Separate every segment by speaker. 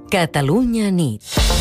Speaker 1: Catalunya nit.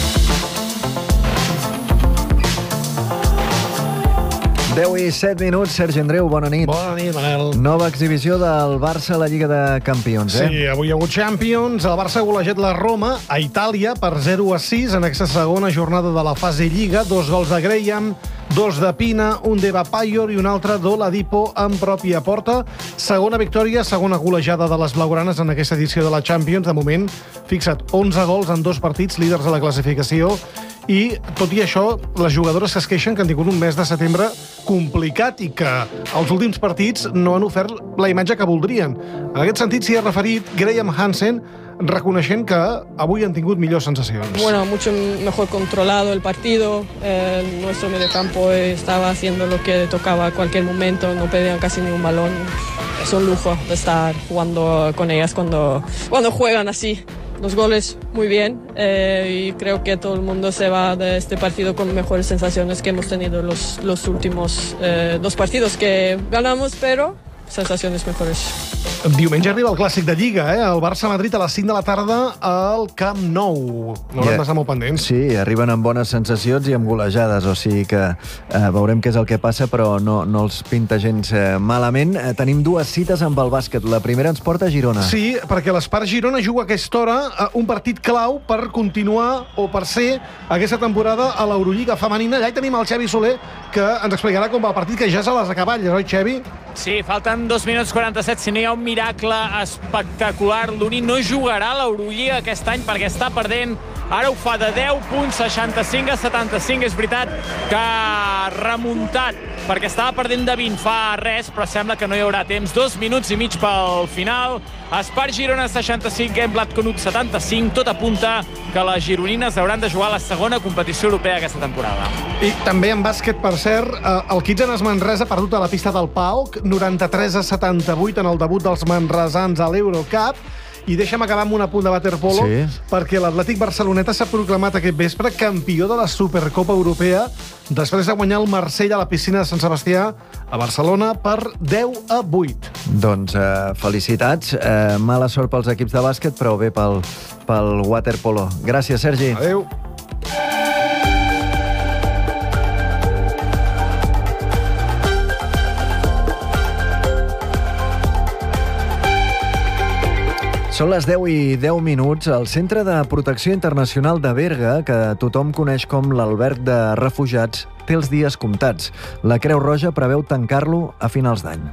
Speaker 2: Deu i 7 minuts, Sergi Andreu, bona nit.
Speaker 3: Bona nit, Manel.
Speaker 2: Nova exhibició del Barça a la Lliga de Campions,
Speaker 3: Sí, avui hi ha hagut Champions. El Barça ha golejat la Roma a Itàlia per 0-6 en aquesta segona jornada de la fase Lliga. 2 gols de Graham, 2 de Pina, un d'Eva Payor i un altre d'Oladipo en pròpia porta. Segona victòria, segona golejada de les blaugranes en aquesta edició de la Champions. De moment, fixa't, 11 gols en 2 partits, líders de la classificació. I, tot i això, les jugadores que es queixen que han tingut un mes de setembre complicat i que els últims partits no han ofert la imatge que voldrien. En aquest sentit s'hi ha referit Graham Hansen, reconeixent que avui han tingut millors sensacions.
Speaker 4: Bueno, mucho mejor controlado el partido. Nuestro mediocampo estaba haciendo lo que tocaba a cualquier momento, no perdían casi ningún balón. Es un lujo de estar jugando con ellas cuando juegan así. Los goles muy bien y creo que todo el mundo se va de este partido con mejores sensaciones que hemos tenido los últimos 2 partidos que ganamos, pero sensaciones mejores.
Speaker 3: Diumenge arriba el clàssic de Lliga, el Barça-Madrid a les 5 de la tarda al Camp Nou. No l'hem d'estar molt pendents.
Speaker 2: Sí, arriben amb bones sensacions i amb golejades, o sigui que veurem què és el que passa, però no els pinta gens malament. Tenim 2 cites amb el bàsquet. La primera ens porta a Girona.
Speaker 3: Sí, perquè l'Espart Girona juga a aquesta hora un partit clau per continuar o per ser aquesta temporada a l'Eurolliga femenina. Allà hi tenim el Xavi Soler, que ens explicarà com va el partit, que ja és a les acaballes, oi, Xavi?
Speaker 5: Sí, falten 2 minuts 47. Si no hi ha un miracle espectacular, l'Uni no jugarà a l'Eurolliga aquest any perquè està perdent. Ara ho fa de 10 punts, 65 a 75. És veritat que ha remuntat perquè estava perdent de 20 fa res, però sembla que no hi haurà temps. 2 minuts i mig pel final. Espart Girona 65, Gemblat Conut 75. Tot apunta que les gironines hauran de jugar a la segona competició europea aquesta temporada.
Speaker 3: I també en bàsquet, per cert, el Kitchener Manresa ha perdut a la pista del PAOK 93 a 78 en el debut dels manresans a l'Eurocup. I deixa'm acabar amb un apunt de waterpolo, perquè l'Atlètic Barceloneta s'ha proclamat aquest vespre campió de la Supercopa Europea després de guanyar el Marsella a la piscina de Sant Sebastià a Barcelona per 10-8.
Speaker 2: Doncs felicitats. Mala sort pels equips de bàsquet, però bé pel waterpolo. Gràcies, Sergi.
Speaker 3: Adéu.
Speaker 2: Són les 10 i 10 minuts. El Centre de Protecció Internacional de Berga, que tothom coneix com l'alberg de refugiats, té els dies comptats. La Creu Roja preveu tancar-lo a finals d'any.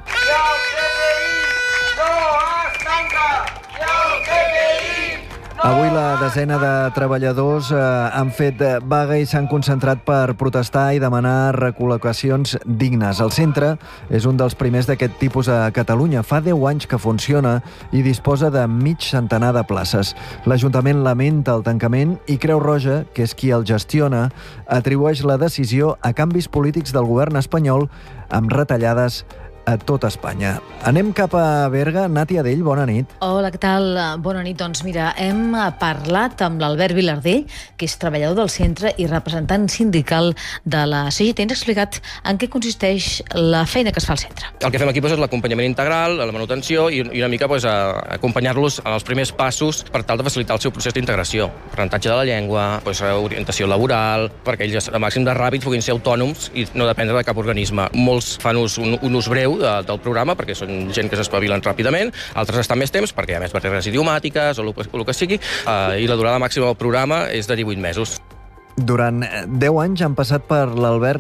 Speaker 2: Avui la desena de treballadors han fet vaga i s'han concentrat per protestar i demanar recol·locacions dignes. El centre és un dels primers d'aquest tipus a Catalunya. Fa 10 anys que funciona i disposa de mig centenar de places. L'Ajuntament lamenta el tancament i Creu Roja, que és qui el gestiona, atribueix la decisió a canvis polítics del govern espanyol amb retallades a tot Espanya. Anem cap a Berga. Nati Adell, bona nit.
Speaker 6: Hola, què tal? Bona nit. Doncs mira, hem parlat amb l'Albert Vilardell, que és treballador del centre i representant sindical de la CGT. Ens ha explicat en què consisteix la feina que es fa al centre.
Speaker 7: El que fem aquí és l'acompanyament integral, la manutenció i una mica acompanyar-los en els primers passos per tal de facilitar el seu procés d'integració. Aprenentatge de la llengua, orientació laboral, perquè ells al màxim de ràpid puguin ser autònoms i no dependre de cap organisme. Molts fan un ús breu del programa perquè són gent que s'espavilen ràpidament, altres estan més temps perquè hi ha més barreres idiomàtiques o el que sigui, i la durada màxima del programa és de 18 mesos.
Speaker 2: Durant 10 anys han passat per l'Albert